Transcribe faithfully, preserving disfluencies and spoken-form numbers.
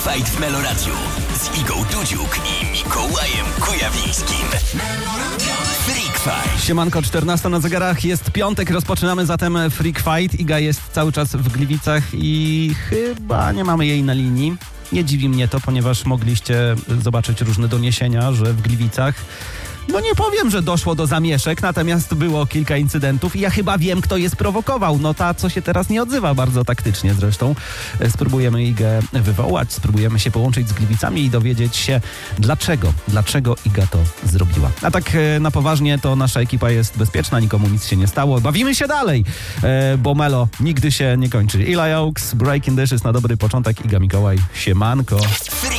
Fight w Meloradiu z Igą Dudziuk i Mikołajem Kujawińskim. Freak Fight. Siemanko, czternasta na zegarach, jest piątek, rozpoczynamy zatem Freak Fight. Iga jest cały czas w Gliwicach i chyba nie mamy jej na linii. Nie dziwi mnie to, ponieważ mogliście zobaczyć różne doniesienia, że w Gliwicach, no nie powiem, że doszło do zamieszek, natomiast było kilka incydentów i ja chyba wiem, kto je sprowokował. No ta, co się teraz nie odzywa bardzo taktycznie zresztą. Spróbujemy Igę wywołać, spróbujemy się połączyć z Gliwicami i dowiedzieć się, dlaczego, dlaczego Iga to zrobiła. A tak na poważnie, to nasza ekipa jest bezpieczna, nikomu nic się nie stało. Bawimy się dalej, bo Melo nigdy się nie kończy. Eli Oaks, Breaking Dishes na dobry początek. Iga, Mikołaj, siemanko.